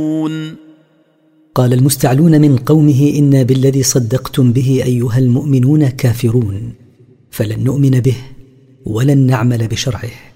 قال المستعلون من قومه: إنا بالذي صدقتم به أيها المؤمنون كافرون، فلن نؤمن به ولن نعمل بشرعه.